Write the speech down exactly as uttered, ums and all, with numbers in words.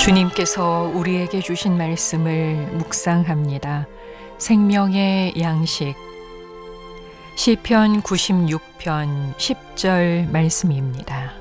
주님께서 우리에게 주신 말씀을 묵상합니다. 생명의 양식 시편 구십육 편 십 절 말씀입니다.